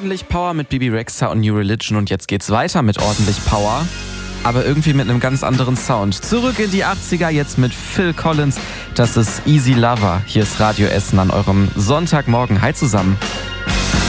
ordentlich Power mit Bebe Rexha und New Religion und jetzt geht's weiter mit ordentlich Power, aber irgendwie mit einem ganz anderen Sound. Zurück in die 80er, jetzt mit Phil Collins. Das ist Easy Lover. Hier ist Radio Essen an eurem Sonntagmorgen. Hi zusammen.